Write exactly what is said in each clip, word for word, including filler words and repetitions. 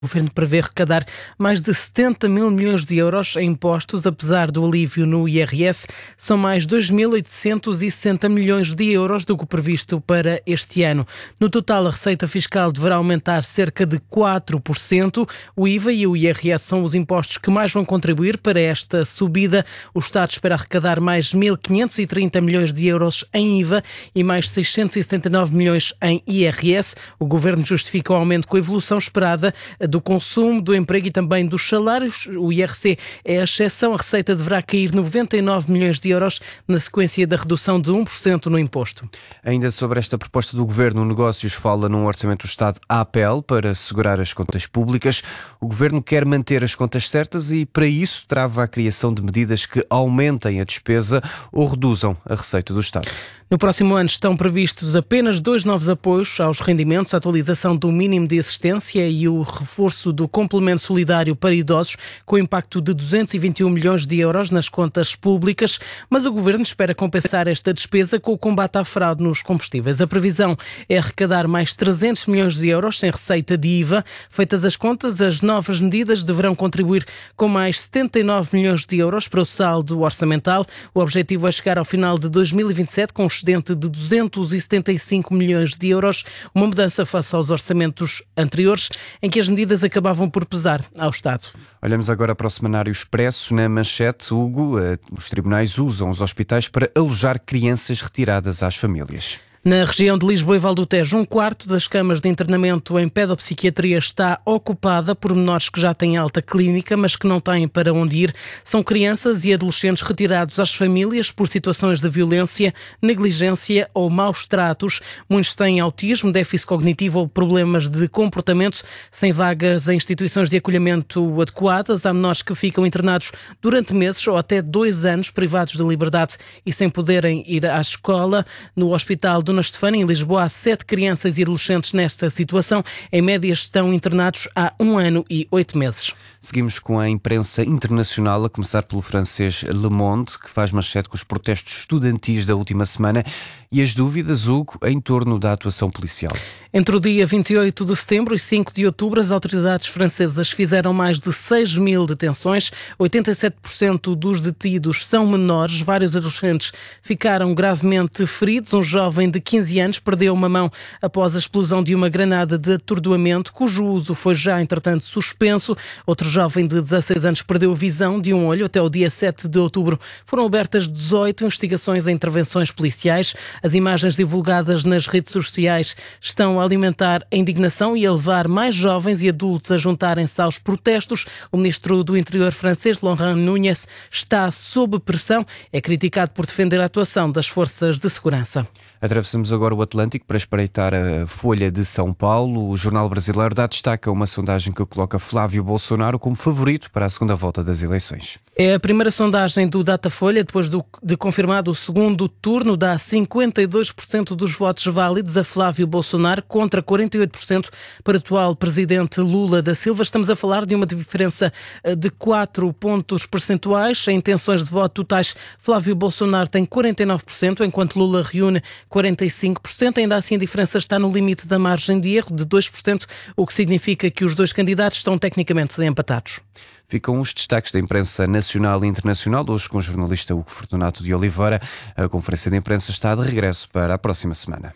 O governo prevê arrecadar mais de setenta mil milhões de euros em impostos, apesar do alívio no I R S. São mais dois mil oitocentos e sessenta milhões de euros do que o previsto para este ano. No total, a receita fiscal deverá aumentar cerca de quatro por cento. O I V A e o I R S são os impostos que mais vão contribuir para esta subida. O Estado espera arrecadar mais mil quinhentos e trinta milhões de euros em I V A e mais seiscentos e setenta e nove milhões em I R S. O governo justifica o aumento com a evolução esperada do consumo, do emprego e também dos salários. O I R C é a exceção. A receita deverá cair noventa e nove milhões de euros na sequência da redução de um por cento no imposto. Ainda sobre esta proposta do Governo, o Negócios fala num orçamento do Estado à pele para assegurar as contas públicas. O Governo quer manter as contas certas e, para isso, trava a criação de medidas que aumentem a despesa ou reduzam a receita do Estado. No próximo ano estão previstos apenas dois novos apoios aos rendimentos, a atualização do mínimo de assistência e o reforço do complemento solidário para idosos, com impacto de duzentos e vinte e um milhões de euros nas contas públicas, mas o Governo espera compensar esta despesa com o combate à fraude nos combustíveis. A previsão é arrecadar mais trezentos milhões de euros em receita de I V A. Feitas as contas, as novas medidas deverão contribuir com mais setenta e nove milhões de euros para o saldo orçamental. O objetivo é chegar ao final de dois mil e vinte e sete com excedente de duzentos e setenta e cinco milhões de euros, uma mudança face aos orçamentos anteriores, em que as medidas acabavam por pesar ao Estado. Olhamos agora para o Semanário Expresso. Na manchete, Hugo, os tribunais usam os hospitais para alojar crianças retiradas às famílias. Na região de Lisboa e Val do Tejo, um quarto das camas de internamento em pedopsiquiatria está ocupada por menores que já têm alta clínica, mas que não têm para onde ir. São crianças e adolescentes retirados às famílias por situações de violência, negligência ou maus tratos. Muitos têm autismo, déficit cognitivo ou problemas de comportamento. Sem vagas em instituições de acolhimento adequadas, há menores que ficam internados durante meses ou até dois anos, privados de liberdade e sem poderem ir à escola. No hospital Dona Estefânia, em Lisboa, há sete crianças e adolescentes nesta situação. Em média, estão internados há um ano e oito meses. Seguimos com a imprensa internacional, a começar pelo francês Le Monde, que faz manchete com os protestos estudantis da última semana e as dúvidas, Hugo, em torno da atuação policial. Entre o dia vinte e oito de setembro e cinco de outubro, as autoridades francesas fizeram mais de seis mil detenções. oitenta e sete por cento dos detidos são menores. Vários adolescentes ficaram gravemente feridos. Um jovem de quinze anos perdeu uma mão após a explosão de uma granada de atordoamento, cujo uso foi já, entretanto, suspenso. Outro jovem de dezasseis anos perdeu visão de um olho. Até o dia sete de outubro foram abertas dezoito investigações a intervenções policiais. As imagens divulgadas nas redes sociais estão a alimentar a indignação e a levar mais jovens e adultos a juntarem-se aos protestos. O ministro do Interior francês, Laurent Nunez, está sob pressão. É criticado por defender a atuação das forças de segurança. Atravessamos agora o Atlântico para espreitar a Folha de São Paulo. O jornal brasileiro dá destaque a uma sondagem que coloca Flávio Bolsonaro como favorito para a segunda volta das eleições. É a primeira sondagem do Datafolha, depois do, de confirmado o segundo turno, dá cinquenta e dois por cento dos votos válidos a Flávio Bolsonaro contra quarenta e oito por cento para o atual presidente Lula da Silva. Estamos a falar de uma diferença de quatro pontos percentuais. Em intenções de voto totais, Flávio Bolsonaro tem quarenta e nove por cento, enquanto Lula reúne quarenta e cinco por cento. Ainda assim, a diferença está no limite da margem de erro de dois por cento, o que significa que os dois candidatos estão tecnicamente empatados. Ficam os destaques da imprensa nacional e internacional, hoje com o jornalista Hugo Fortunato de Oliveira. A conferência de imprensa está de regresso para a próxima semana.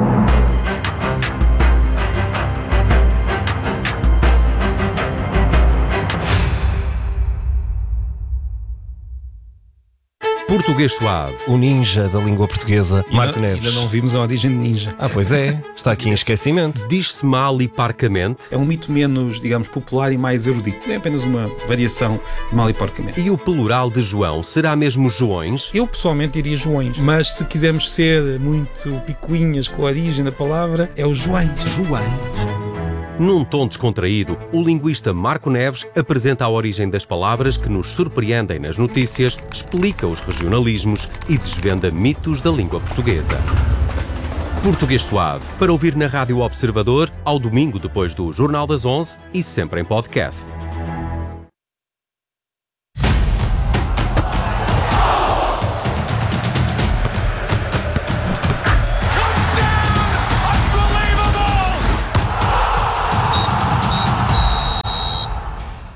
Português Suave, o ninja da língua portuguesa, Marco ainda, Neves. Ainda não vimos a origem de ninja. Ah, pois é, está aqui em esquecimento. Diz-se mal e parcamente. É um mito menos, digamos, popular e mais erudito. É apenas uma variação de mal e porcamente. E o plural de João será mesmo Joões? Eu pessoalmente diria Joões, mas se quisermos ser muito picuinhas com a origem da palavra, é o Joões. Joões. Num tom descontraído, o linguista Marco Neves apresenta a origem das palavras que nos surpreendem nas notícias, explica os regionalismos e desvenda mitos da língua portuguesa. Português Suave, para ouvir na Rádio Observador, ao domingo depois do Jornal das onze e sempre em podcast.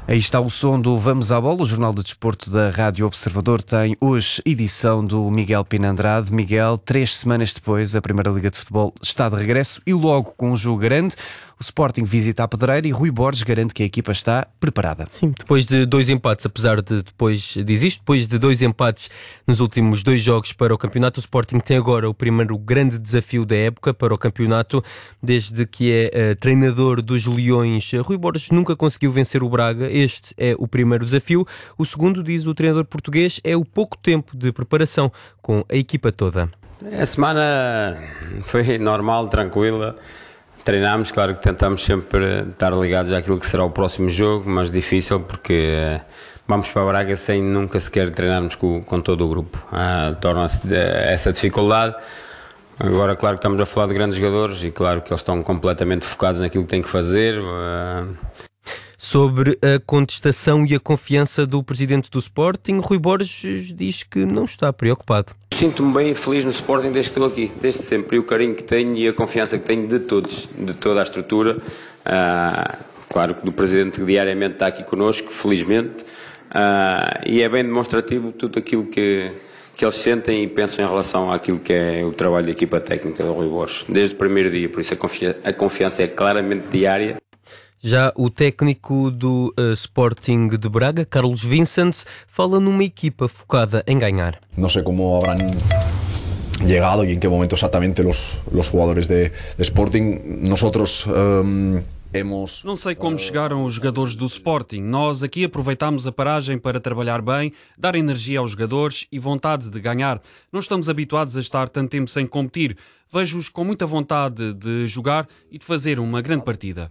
Aí está o som do Vamos à Bola. O Jornal de Desporto da Rádio Observador tem hoje edição do Miguel Pina Andrade. Miguel, três semanas depois, a Primeira Liga de Futebol está de regresso e logo com um jogo grande. O Sporting visita a Pedreira e Rui Borges garante que a equipa está preparada. Sim, depois de dois empates, apesar de depois, diz isto, depois de dois empates nos últimos dois jogos para o campeonato, o Sporting tem agora o primeiro grande desafio da época para o campeonato, desde que é uh, treinador dos Leões. Rui Borges nunca conseguiu vencer o Braga, este é o primeiro desafio. O segundo, diz o treinador português, é o pouco tempo de preparação com a equipa toda. A semana foi normal, tranquila. Treinámos, claro que tentamos sempre estar ligados àquilo que será o próximo jogo, mas difícil porque vamos para Braga sem nunca sequer treinarmos com, com todo o grupo. Ah, torna-se essa dificuldade. Agora, claro que estamos a falar de grandes jogadores e claro que eles estão completamente focados naquilo que têm que fazer. Ah, Sobre a contestação e a confiança do presidente do Sporting, Rui Borges diz que não está preocupado. Sinto-me bem feliz no Sporting desde que estou aqui, desde sempre, e o carinho que tenho e a confiança que tenho de todos, de toda a estrutura. Ah, claro que o presidente diariamente está aqui connosco, felizmente, ah, e é bem demonstrativo tudo aquilo que, que eles sentem e pensam em relação àquilo que é o trabalho da equipa técnica do Rui Borges, desde o primeiro dia, por isso a, confiança, a confiança é claramente diária. Já o técnico do uh, Sporting de Braga, Carlos Vincent, fala numa equipa focada em ganhar. Não sei como habrán llegado y en qué momento exactamente los, los jugadores de, de Sporting. Nosotros um, hemos... Não sei como chegaram os jogadores do Sporting. Nós aqui aproveitámos a paragem para trabalhar bem, dar energia aos jogadores e vontade de ganhar. Não estamos habituados a estar tanto tempo sem competir. Vejo-os com muita vontade de jogar e de fazer uma grande partida.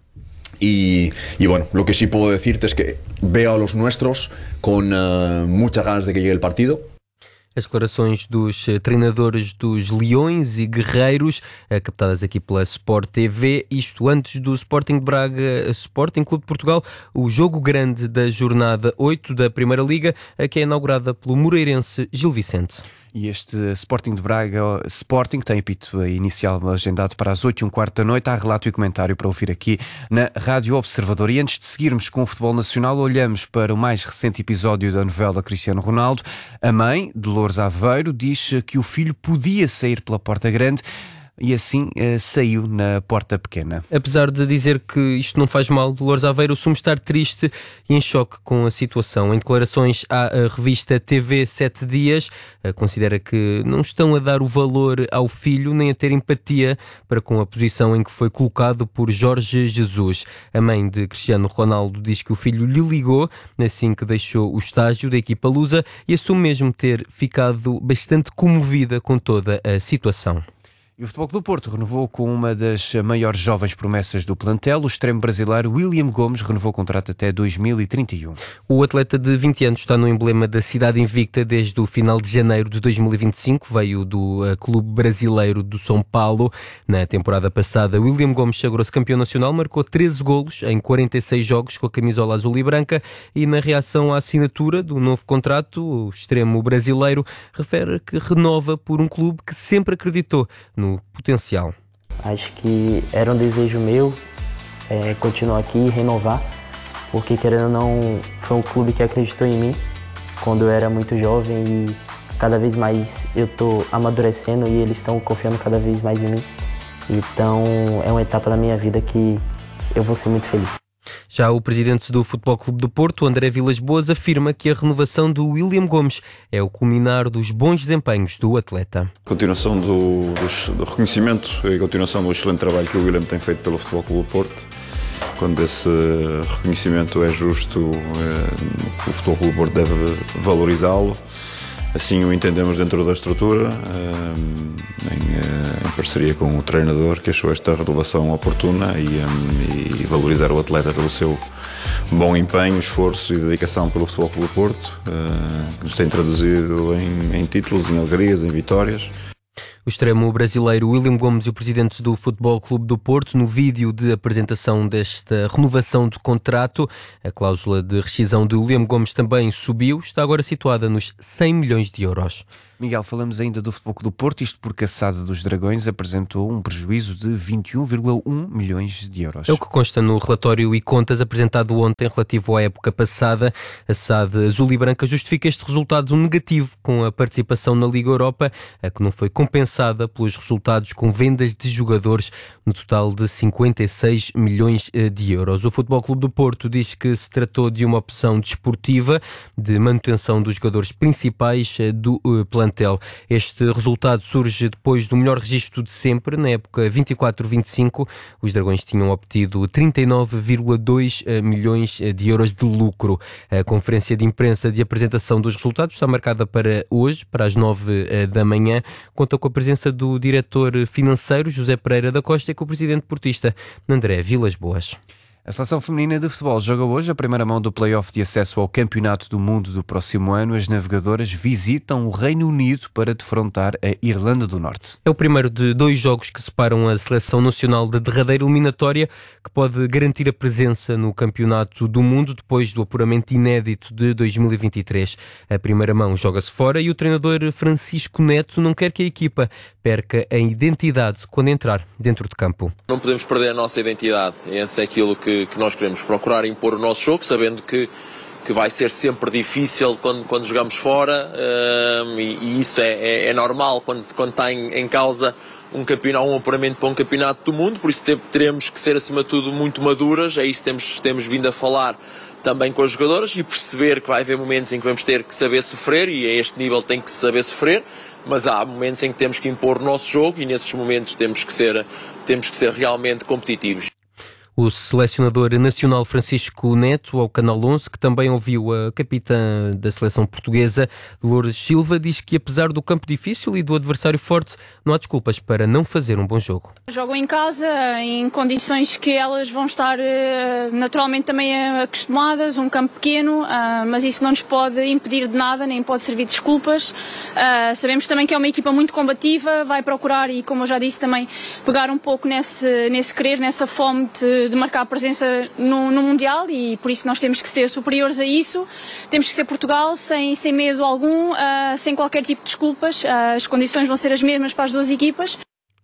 Y, y bueno, lo que sí puedo decirte es que veo a los nuestros con uh, muchas ganas de que llegue el partido. As declarações dos treinadores dos Leões e Guerreiros, captadas aqui pela Sport T V, isto antes do Sporting de Braga, Sporting Clube de Portugal, o jogo grande da jornada oito da Primeira Liga, que é inaugurada pelo moreirense Gil Vicente. E este Sporting de Braga, Sporting, tem apito inicial agendado para as oito e um quarto da noite. Há relato e comentário para ouvir aqui na Rádio Observador. E antes de seguirmos com o futebol nacional, olhamos para o mais recente episódio da novela Cristiano Ronaldo. A mãe, Dolores Aveiro, diz que o filho podia sair pela porta grande e assim uh, saiu na porta pequena. Apesar de dizer que isto não faz mal, Dolores Aveiro assume estar triste e em choque com a situação. Em declarações à revista T V Sete Dias, uh, considera que não estão a dar o valor ao filho nem a ter empatia para com a posição em que foi colocado por Jorge Jesus. A mãe de Cristiano Ronaldo diz que o filho lhe ligou assim que deixou o estágio da equipa lusa e assume mesmo ter ficado bastante comovida com toda a situação. E o Futebol Clube do Porto renovou com uma das maiores jovens promessas do plantel. O extremo brasileiro William Gomes renovou o contrato até dois mil e trinta e um. O atleta de vinte anos está no emblema da cidade invicta desde o final de janeiro de dois mil e vinte e cinco. Veio do uh, Clube Brasileiro do São Paulo. Na temporada passada, William Gomes sagrou-se campeão nacional, marcou treze golos em quarenta e seis jogos com a camisola azul e branca e na reação à assinatura do novo contrato, o extremo brasileiro refere que renova por um clube que sempre acreditou no no potencial. Acho que era um desejo meu é, continuar aqui e renovar, porque querendo ou não, foi um clube que acreditou em mim quando eu era muito jovem e cada vez mais eu estou amadurecendo e eles estão confiando cada vez mais em mim. Então é uma etapa da minha vida que eu vou ser muito feliz. Já o presidente do Futebol Clube do Porto, André Vilas-Boas, afirma que a renovação do William Gomes é o culminar dos bons desempenhos do atleta. Continuação do, do, do reconhecimento e continuação do excelente trabalho que o William tem feito pelo Futebol Clube do Porto. Quando esse reconhecimento é justo, o Futebol Clube do Porto deve valorizá-lo. Assim o entendemos dentro da estrutura, em, em parceria com o treinador, que achou esta renovação oportuna e, e valorizar o atleta pelo seu bom empenho, esforço e dedicação pelo Futebol Clube do Porto, que nos tem traduzido em, em títulos, em alegrias, em vitórias. O extremo brasileiro William Gomes e o presidente do Futebol Clube do Porto, no vídeo de apresentação desta renovação de contrato, a cláusula de rescisão de William Gomes também subiu, está agora situada nos cem milhões de euros. Miguel, falamos ainda do Futebol Clube do Porto, isto porque a S A D dos Dragões apresentou um prejuízo de vinte e um vírgula um milhões de euros. É o que consta no relatório e contas apresentado ontem relativo à época passada. A S A D Azul e Branca justifica este resultado negativo com a participação na Liga Europa, a que não foi compensada pelos resultados com vendas de jogadores no total de cinquenta e seis milhões de euros. O Futebol Clube do Porto diz que se tratou de uma opção desportiva de manutenção dos jogadores principais do plantel. Este resultado surge depois do melhor registro de sempre, na época vinte e quatro vinte e cinco. Os Dragões tinham obtido trinta e nove vírgula dois milhões de euros de lucro. A conferência de imprensa de apresentação dos resultados está marcada para hoje, para as nove da manhã. Conta com a presença do diretor financeiro, José Pereira da Costa, e com o presidente portista, André Vilas Boas. A Seleção Feminina de Futebol joga hoje a primeira mão do play-off de acesso ao Campeonato do Mundo do próximo ano. As navegadoras visitam o Reino Unido para defrontar a Irlanda do Norte. É o primeiro de dois jogos que separam a Seleção Nacional da derradeira eliminatória, que pode garantir a presença no Campeonato do Mundo depois do apuramento inédito de dois mil e vinte e três. A primeira mão joga-se fora e o treinador Francisco Neto não quer que a equipa perca a identidade quando entrar dentro de campo. Não podemos perder a nossa identidade. Esse é aquilo que que nós queremos procurar impor o nosso jogo, sabendo que, que vai ser sempre difícil quando, quando jogamos fora, um, e, e isso é, é, é normal quando, quando está em, em causa um campeonato, um apuramento para um campeonato do mundo, por isso teremos que ser acima de tudo muito maduras, é isso que temos, temos vindo a falar também com as jogadoras e perceber que vai haver momentos em que vamos ter que saber sofrer, e a este nível tem que saber sofrer, mas há momentos em que temos que impor o nosso jogo e nesses momentos temos que ser, temos que ser realmente competitivos. O selecionador nacional Francisco Neto, ao Canal onze, que também ouviu a capitã da seleção portuguesa, Lourdes Silva, diz que apesar do campo difícil e do adversário forte, não há desculpas para não fazer um bom jogo. Jogam em casa, em condições que elas vão estar naturalmente também acostumadas, um campo pequeno, mas isso não nos pode impedir de nada, nem pode servir de desculpas. Sabemos também que é uma equipa muito combativa, vai procurar, e como eu já disse também, pegar um pouco nesse, nesse querer, nessa fome de de marcar a presença no, no Mundial, e por isso nós temos que ser superiores a isso, temos que ser Portugal sem, sem medo algum, uh, sem qualquer tipo de desculpas, uh, as condições vão ser as mesmas para as duas equipas.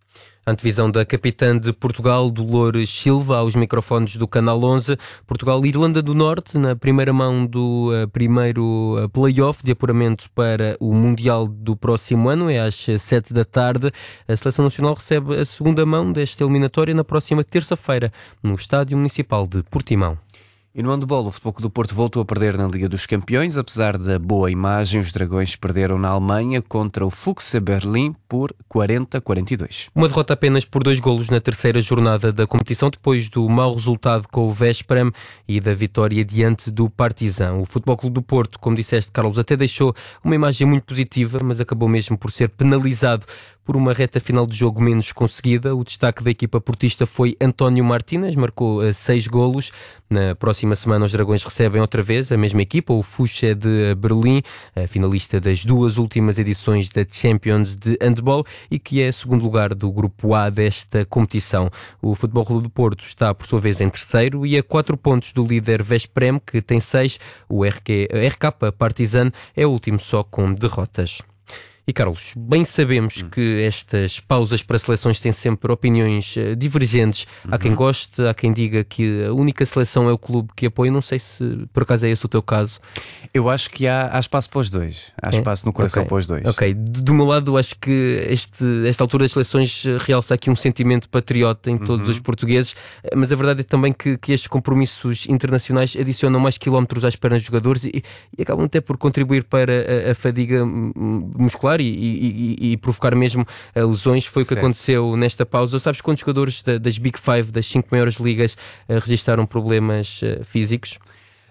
A antevisão da capitã de Portugal, Dolores Silva, aos microfones do Canal onze. Portugal e Irlanda do Norte, na primeira mão do uh, primeiro uh, play-off de apuramento para o Mundial do próximo ano, é às sete da tarde. A Seleção Nacional recebe a segunda mão desta eliminatória na próxima terça-feira, no Estádio Municipal de Portimão. E no handball, o Futebol Clube do Porto voltou a perder na Liga dos Campeões. Apesar da boa imagem, os Dragões perderam na Alemanha contra o Fuchs Berlim por quarenta a quarenta e dois. Uma derrota apenas por dois golos na terceira jornada da competição, depois do mau resultado com o Veszprém e da vitória diante do Partizan. O Futebol Clube do Porto, como disseste, Carlos, até deixou uma imagem muito positiva, mas acabou mesmo por ser penalizado por uma reta final de jogo menos conseguida. O destaque da equipa portista foi António Martínez, marcou uh, seis golos. Na próxima semana os Dragões recebem outra vez a mesma equipa, o Fuchs de Berlim, a finalista das duas últimas edições da Champions de Handball e que é segundo lugar do grupo A desta competição. O Futebol Clube do Porto está, por sua vez, em terceiro e a quatro pontos do líder Veszprém, que tem seis. O R K Partizan é o último só com derrotas. E Carlos, bem sabemos hum. que estas pausas para seleções têm sempre opiniões uh, divergentes. Uhum. Há quem goste, há quem diga que a única seleção é o clube que apoia. Não sei se por acaso é esse o teu caso. Eu acho que há, há espaço para os dois. Há é? espaço no coração okay. para os dois. Ok, do, do meu lado acho que este, esta altura das seleções realça aqui um sentimento patriota em todos uhum. os portugueses, mas a verdade é também que, que estes compromissos internacionais adicionam mais quilómetros às pernas dos jogadores e, e acabam até por contribuir para a, a fadiga muscular E, e, e provocar mesmo uh, lesões. Foi o que certo. aconteceu nesta pausa. Sabes quantos jogadores da, das Big Five, das cinco maiores ligas, uh, registaram problemas uh, físicos?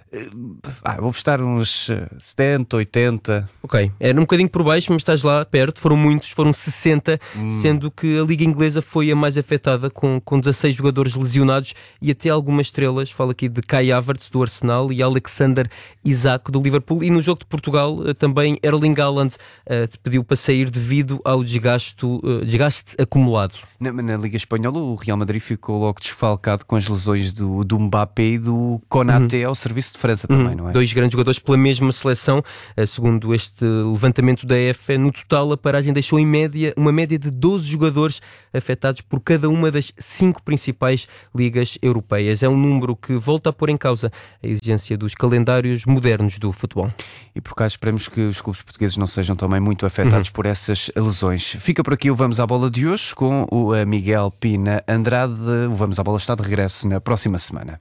Ah, vou apostar uns setenta, oitenta. Ok, era um bocadinho por baixo, mas estás lá perto. Foram muitos, foram sessenta, hum. sendo que a Liga Inglesa foi a mais afetada, com, com dezasseis jogadores lesionados e até algumas estrelas. Falo aqui de Kai Havertz, do Arsenal, e Alexander Isak, do Liverpool. E no jogo de Portugal, também Erling Haaland uh, pediu para sair devido ao desgaste, uh, desgaste acumulado. Na, na Liga Espanhola, o Real Madrid ficou logo desfalcado com as lesões do, do Mbappé e do Konaté uhum. ao serviço de França também, uhum. não é? Dois grandes jogadores pela mesma seleção. Segundo este levantamento da E F A, no total a paragem deixou em média uma média de doze jogadores afetados por cada uma das cinco principais ligas europeias. É um número que volta a pôr em causa a exigência dos calendários modernos do futebol. E por cá esperamos que os clubes portugueses não sejam também muito afetados uhum. por essas lesões. Fica por aqui o Vamos à Bola de hoje com o Miguel Pina Andrade. O Vamos à Bola está de regresso na próxima semana.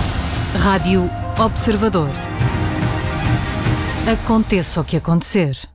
Rádio Observador. Aconteça o que acontecer.